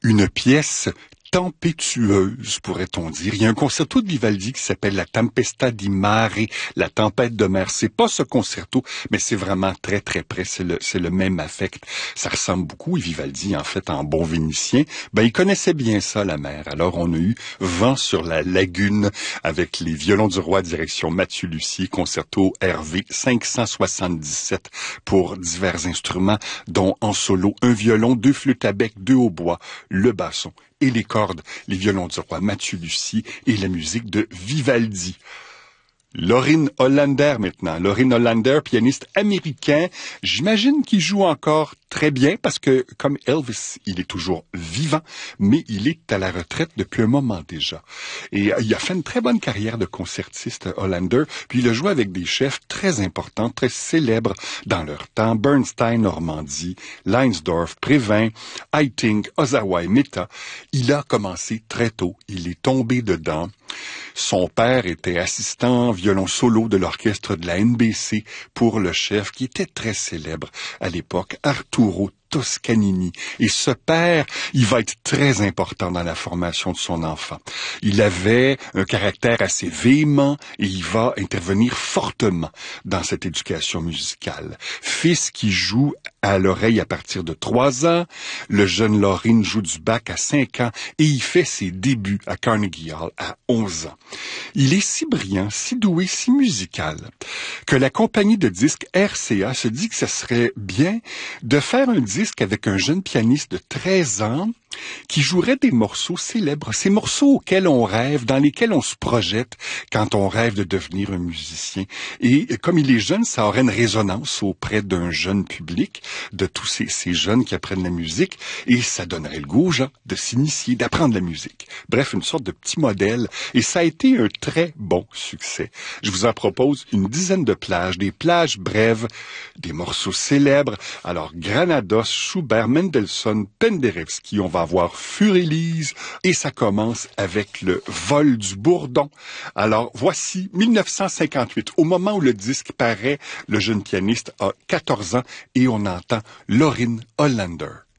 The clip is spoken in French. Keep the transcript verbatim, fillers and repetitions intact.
Une pièce tempétueuse, pourrait-on dire. Il y a un concerto de Vivaldi qui s'appelle La Tempesta di Mare, la tempête de mer. C'est pas ce concerto, mais c'est vraiment très très près. C'est le, c'est le même affect. Ça ressemble beaucoup. Et Vivaldi, en fait, en bon vénitien, ben il connaissait bien ça, la mer. Alors on a eu Vent sur la lagune avec les violons du roi direction Mathieu Lussier, concerto R V cinq cent soixante-dix-sept pour divers instruments, dont en solo un violon, deux flûtes à bec, deux hautbois, le basson et les cordes, les violons du roi Mathieu Lussier et la musique de Vivaldi. Lorin Hollander maintenant. Lorin Hollander, pianiste américain. J'imagine qu'il joue encore très bien parce que, comme Elvis, il est toujours vivant, mais il est à la retraite depuis un moment déjà. Et euh, il a fait une très bonne carrière de concertiste, Hollander, puis il a joué avec des chefs très importants, très célèbres dans leur temps. Bernstein, Normandie, Leinsdorf, Prévin, Haitink, Ozawa et Mehta. Il a commencé très tôt. Il est tombé dedans. Son père était assistant violon solo de l'orchestre de la N B C pour le chef qui était très célèbre à l'époque, Arturo Toscanini. Et ce père, il va être très important dans la formation de son enfant. Il avait un caractère assez véhément et il va intervenir fortement dans cette éducation musicale. Fils qui joue à l'oreille à partir de trois ans, le jeune Lorin joue du bac à cinq ans et il fait ses débuts à Carnegie Hall à onze ans. Il est si brillant, si doué, si musical que la compagnie de disques R C A se dit que ce serait bien de faire un disque avec un jeune pianiste de treize ans qui jouerait des morceaux célèbres, ces morceaux auxquels on rêve, dans lesquels on se projette quand on rêve de devenir un musicien. Et comme il est jeune, ça aurait une résonance auprès d'un jeune public, de tous ces, ces jeunes qui apprennent la musique, et ça donnerait le goût aux gens de s'initier, d'apprendre la musique. Bref, une sorte de petit modèle, et ça a été un très bon succès. Je vous en propose une dizaine de plages, des plages brèves, des morceaux célèbres. Alors, Granados, Schubert, Mendelssohn, Penderecki, on va avoir Furélise, et ça commence avec le vol du bourdon. Alors, voici mille neuf cent cinquante-huit. Au moment où le disque paraît, le jeune pianiste a quatorze ans et on entend Lorin Hollander.